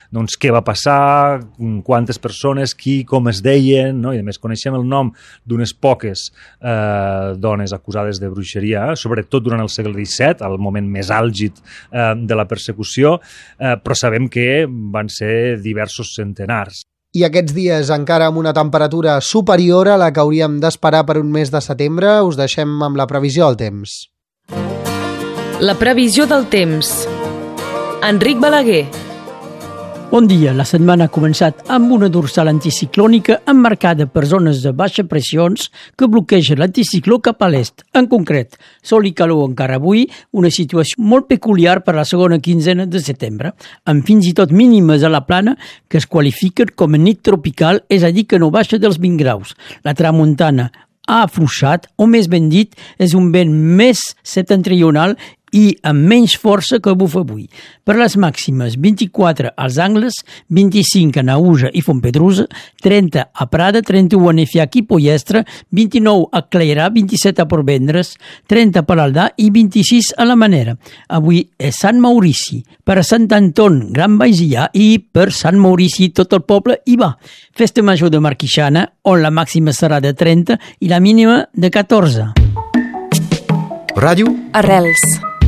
doncs, què va passar, quantes persones, qui, com es deien, no? I a més coneixem el nom d'unes poques dones acusades de bruixeria, sobretot durant el segle XVII, al moment més àlgid de la persecució, però sabem que van ser diversos centenars. I aquests dies, encara amb una temperatura superior a la que hauríem d'esperar per un mes de setembre, us deixem amb la previsió del temps. La previsió del temps. Enric Balaguer. Bon dia. La setmana ha començat amb una dorsal anticiclònica emmarcada per zones de baixa pressions que bloquegen l'anticicló cap a l'est. En concret, sol i calor encara avui, una situació molt peculiar per a la segona quinzena de setembre, amb fins i tot mínimes a la plana que es qualifiquen com a nit tropical, és a dir, que no baixa dels 20 graus. La tramuntana ha afluixat, o més ben dit, és un vent més septentrional i amb menys força que bufa avui. Per les màximes, 24 als Angles, 25 a Naüja i Fontpedrusa, 30 a Prada, 31 a Nefiac i Pollestre, 29 a Clairà, 27 a Portvendres, 30 a Palaldà i 26 a la Manera. Avui és Sant Maurici. Per a Sant Anton, Gran Baixillà, i per Sant Maurici tot el poble hi va. Festa Major de Marquixana, on la màxima serà de 30 i la mínima de 14. Ràdio Arrels.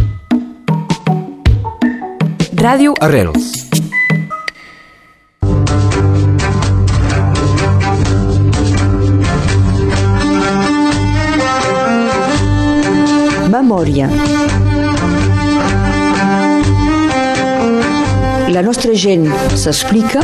Ràdio Arrels. Memòria. La nostra gent s'explica.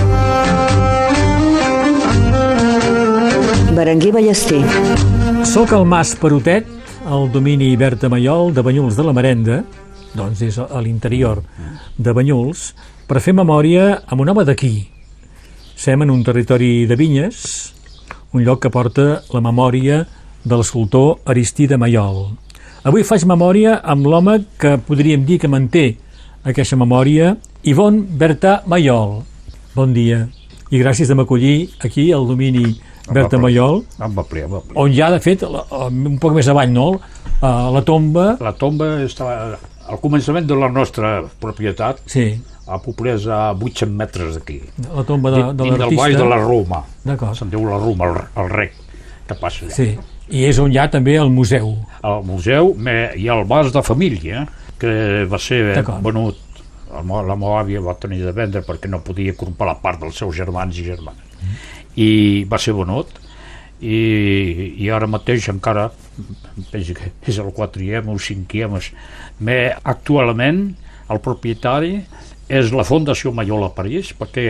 Berenguer Ballester. Soc al Mas Perotet, al domini Berta Maiol de Banyuls de la Marenda, doncs és a l'interior de Banyuls, per fer memòria amb un home d'aquí. Sem en un territori de vinyes, un lloc que porta la memòria de l'escultor Aristide Maiol. Avui faig memòria amb l'home que podríem dir que manté aquesta memòria, Yvon Berta Maiol. Bon dia i gràcies de m'acollir aquí al domini Berta Maiol, on hi ha, de fet, un poc més avall, no? La tomba... La tomba està al començament de la nostra propietat, sí. A Poblés, a 800 metres d'aquí. La tomba de l'artista. Del Vall de la Roma. D'acord. Se'n diu la Roma, el rec que passa allà. Sí, i és on hi ha també el museu. El museu i el vas de família, que va ser venut. La meva àvia va tenir de vendre perquè no podia comprar la part dels seus germans i germanes. I va ser venut. I ara mateix encara penso que és el 4è o 5è, actualment el propietari és la Fundació Maiol a París, perquè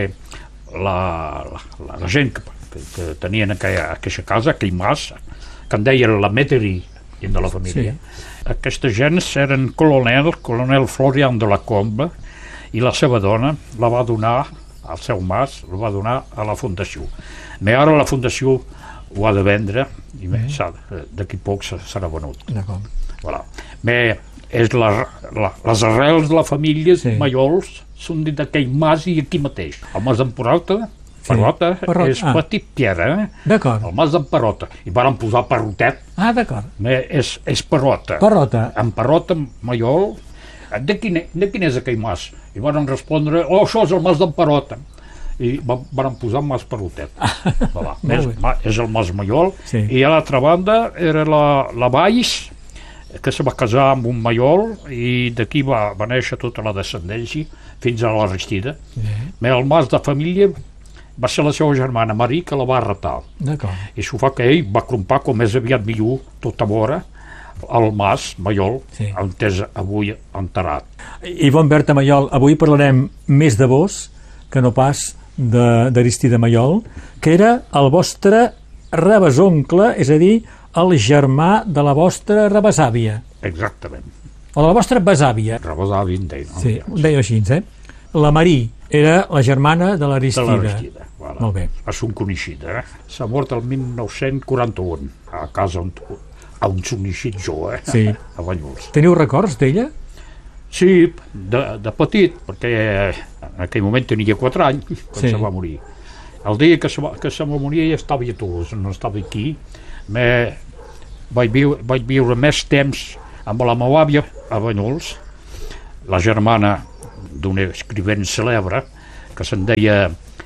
la gent que tenien aquesta casa, aquell mas, que en deien la Métairie de la família, aquesta gent eren colonel Florian de la Combe, i la seva dona la va donar al seu mas, la va donar a la Fundació. Però ara la Fundació ho ha de vendre i d'aquí poc serà venut. Voilà. Les arrels de la família Maiols són d'aquell mas i aquí mateix. El mas d'en Perota és Petit Pierre, el mas d'en Perota. I varen posar Perotet. És Perota. En Perota, Maiol. De quin és aquell mas? I varen respondre, això és el mas d'en Perota. I van posar Mas Perotet. És el Mas Maiol. I a l'altra banda era la Valls, que se va casar amb un Maiol, i d'aquí va néixer tota la descendència fins a l'Aristide. El Mas de família va ser la seva germana Marie que la va arretar. I això fa que ell va crompar com més aviat millor tota vora el Mas Maiol, on és avui enterrat. Yvon Berta Maiol, avui parlarem més de vos que no pas d'Aristide Maiol, que era el vostre rebesoncle, és a dir, el germà de la vostra rebesàvia. Exactament. O de la vostra besàvia. Rebesàvia en deia. Sí, ho deia així, La Marie era la germana de l'Aristide. Molt bé. És un coneixida, S'ha mort el 1941, a casa on s'ho coneixit jo, a Banyuls. Teniu records d'ella? Sí, de petit, perquè en aquell moment tenia 4 anys quan se va morir. El dia que se va morir ja estava a Tolosa, no estava aquí. Vaig viure més temps amb la meva àvia a Banyuls, la germana d'un escrivent cèlebre que se'n deia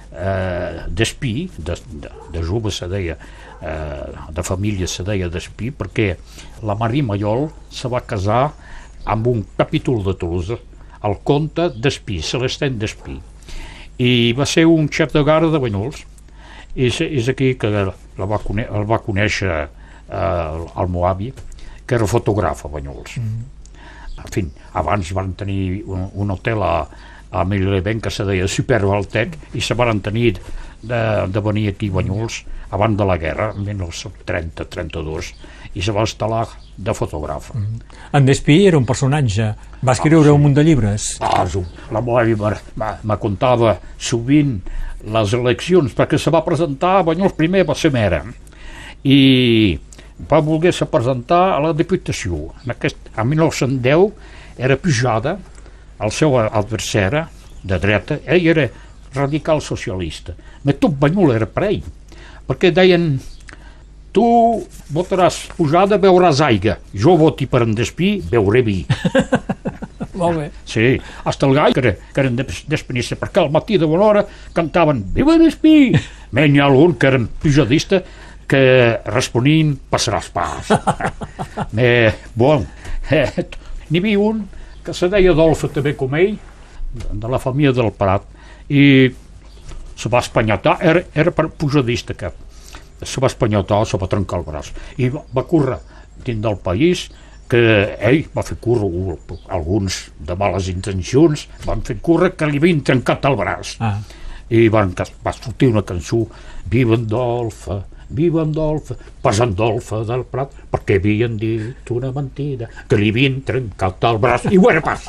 d'Espí, de jove se deia, de família se deia d'Espí, perquè la Marie Mayol se va casar amb un capítol de Tolosa, el comte d'Espí, Celestin d'Espí, i va ser un xef de gara de Banyols. És aquí que el va conèixer el meu avi, que era fotògraf a Banyols. En fi, abans van tenir un hotel a Milivent que se deia Supervaltec, i se van tenir de venir aquí a Banyols abans de la guerra, en 1930-32, i se va instal·lar de fotògraf. En Despí era un personatge, va escriure un munt de llibres. La meva àvia me contava sovint les eleccions, perquè se va presentar a Banyols, primer va ser mera, i va voler-se presentar a la Diputació. En 1910 era Pujada, el seu adversari de dreta. Ell era radical socialista, però tot Banyol era per ell, perquè deien: tu votaràs Pujada, beuràs aigua, jo voti per en Despí, beuré vi. Molt bé. Sí, hasta el gall, que eren d'Espinissa, perquè al matí de bona hora cantaven Viva Despí! N'hi ha algun que eren pujadistes que responien passaràs pas. Bon, n'hi havia un que se deia Adolfo també com ell, de la família del Prat, i se va espanyotar, era pujadista, que se va espanyotar, se va trencar el braç, i va córrer dins del país, que ell va fer córrer, alguns de males intencions van fer córrer que li havien trencat el braç, i va sortir una cançó, Viva Andolfa, Viva Andolfa, pas Andolfa del Prat, perquè havien dit una mentida, que li havien trencat el braç, i ho era pas.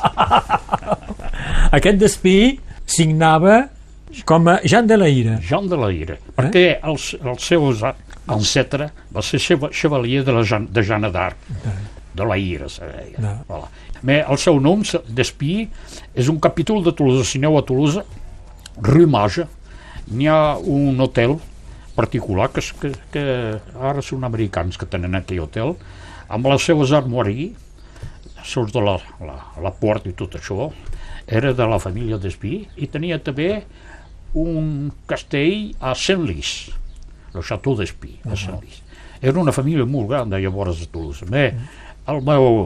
Aquest Despí signava com a Jean de la Ira. Jean de la Ira, perquè els seus ancestres va ser xevalier de Jeanne d'Arc, de la Ira, se deia. El seu nom, Despí, és un capítol de Tolosa. Si aneu a Tolosa, Rue Mage, n'hi ha un hotel particular que ara són americans que tenen aquell hotel, amb les seves armories, sols de la porta i tot això, era de la família Despí, i tenia també un castell a Senlis, el Chateau Despí, a Senlis. Era una família molt gran de llavors a Toulouse. El meu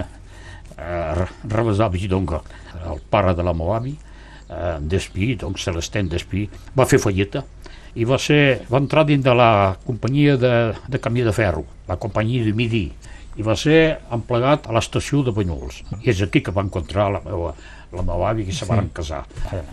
rebesavi, el pare de la meva avi, Despí, Celestin Despí, va fer fallida i va entrar dins de la companyia de camí de ferro, la companyia de Midi, i va ser emplegat a l'estació de Banyols. I és aquí que va encontrar la meva àvia, que se van casar.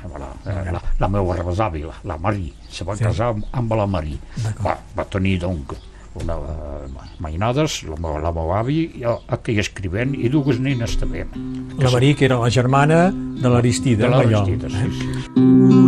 La meva rebesavi, la Marie, se va casar amb la Marie. Va tenir, doncs, mainades, la meva àvia, aquell escrivent, i dues nenes també. La Marie, que era la germana de l'Aristide. De l'Aristide, sí.